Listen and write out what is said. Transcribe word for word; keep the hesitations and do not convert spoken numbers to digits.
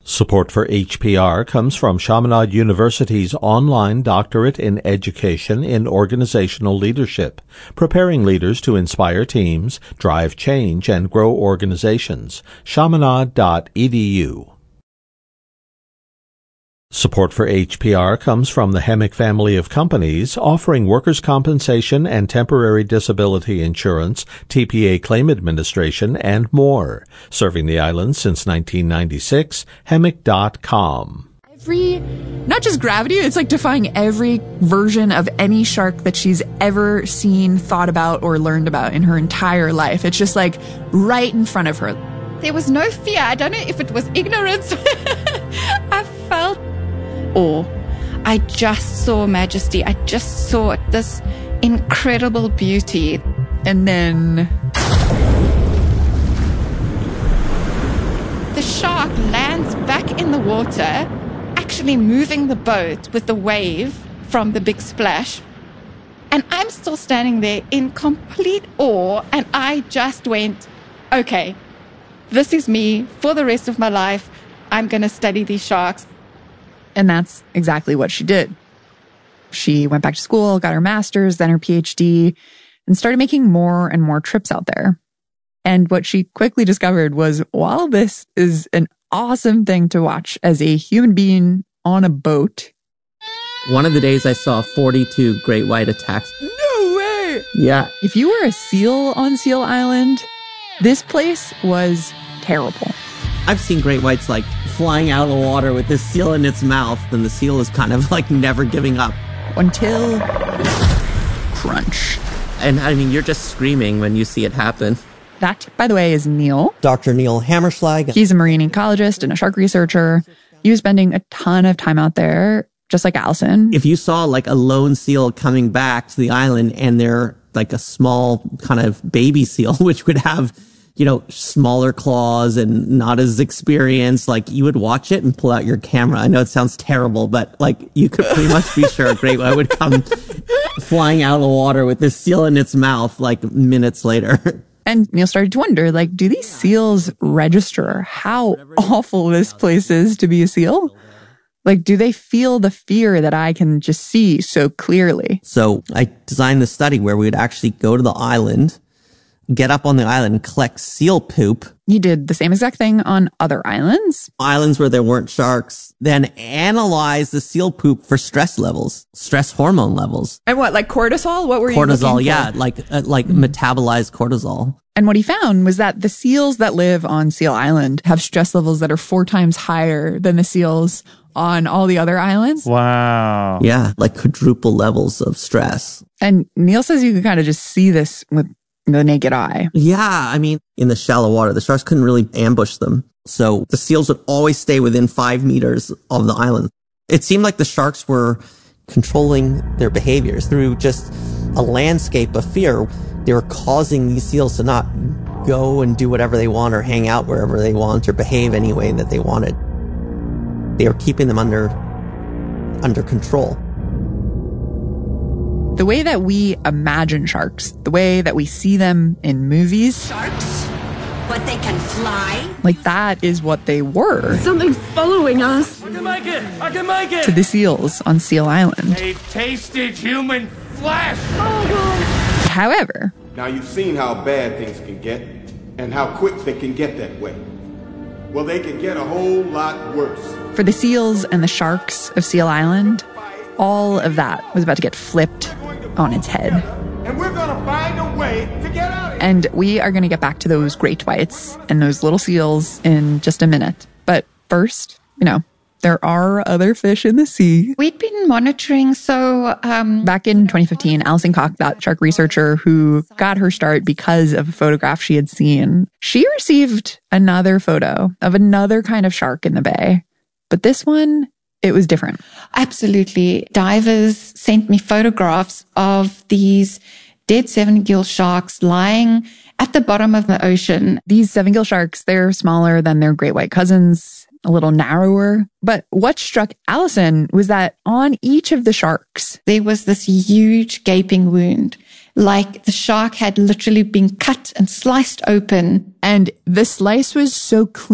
Support for H P R comes from Chaminade University's online doctorate in education in organizational leadership, preparing leaders to inspire teams, drive change, and grow organizations. chaminade dot e d u. Support for H P R comes from the Hemic family of companies offering workers' compensation and temporary disability insurance, T P A claim administration, and more. Serving the island since nineteen ninety-six, hemic dot com. Every, not just gravity, it's like defying every version of any shark that she's ever seen, thought about, or learned about in her entire life. It's just like right in front of her. There was no fear. I don't know if it was ignorance. I felt awe. I just saw majesty. I just saw this incredible beauty. And then the shark lands back in the water, actually moving the boat with the wave from the big splash. And I'm still standing there in complete awe. And I just went, okay, this is me for the rest of my life. I'm going to study these sharks. And that's exactly what she did. She went back to school, got her master's, then her P H D, and started making more and more trips out there. And what she quickly discovered was, while this is an awesome thing to watch as a human being on a boat, one of the days I saw forty-two great white attacks. No way! Yeah. If you were a seal on Seal Island, this place was terrible. I've seen great whites like flying out of the water with this seal in its mouth, and the seal is kind of like never giving up. Until crunch. And I mean, you're just screaming when you see it happen. That, by the way, is Neil. Doctor Neil Hammerschlag. He's a marine ecologist and a shark researcher. He was spending a ton of time out there, just like Allison. If you saw like a lone seal coming back to the island and they're like a small kind of baby seal, which would have, you know, smaller claws and not as experienced, like you would watch it and pull out your camera. I know it sounds terrible, but like you could pretty much be sure a great white would come flying out of the water with this seal in its mouth like minutes later. And Neil started to wonder, like, do these seals register how awful this place is to be a seal? Like, do they feel the fear that I can just see so clearly? So I designed this study where we would actually go to the island, get up on the island and collect seal poop. You did the same exact thing on other islands. Islands where there weren't sharks. Then analyze the seal poop for stress levels, stress hormone levels. And what, like cortisol? What were you looking for? Cortisol, yeah, like uh, like mm. metabolized cortisol. And what he found was that the seals that live on Seal Island have stress levels that are four times higher than the seals on all the other islands. Wow. Yeah, like quadruple levels of stress. And Neil says you can kind of just see this with the naked eye. Yeah, I mean, in the shallow water, the sharks couldn't really ambush them. So the seals would always stay within five meters of the island. It seemed like the sharks were controlling their behaviors through just a landscape of fear. They were causing these seals to not go and do whatever they want or hang out wherever they want or behave any way that they wanted. They were keeping them under, under control. The way that we imagine sharks, the way that we see them in movies. Sharks? But they can fly? Like that is what they were. Something's following us. I can make it! I can make it! To the seals on Seal Island. They've tasted human flesh! Oh, God. However. Now you've seen how bad things can get and how quick they can get that way. Well, they can get a whole lot worse. For the seals and the sharks of Seal Island, all of that was about to get flipped on its head. And we're going to find a way to get out of here. And we are going to get back to those great whites and those little seals in just a minute. But first, you know, there are other fish in the sea. We'd been monitoring, so... Um, Back in twenty fifteen, Allison Koch, that shark researcher who got her start because of a photograph she had seen, she received another photo of another kind of shark in the bay. But this one, it was different. Absolutely. Divers sent me photographs of these dead seven-gill sharks lying at the bottom of the ocean. These seven-gill sharks, they're smaller than their great white cousins, a little narrower. But what struck Allison was that on each of the sharks, there was this huge gaping wound, like the shark had literally been cut and sliced open. And the slice was so clean.